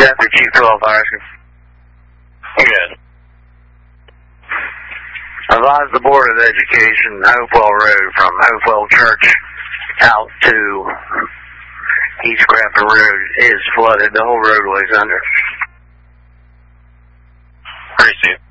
Deputy Chief 12 Fire. Good. Advise the Board of Education, Hopewell Road, from Hopewell Church out to East Grafton Road is flooded. The whole roadway's under. Received.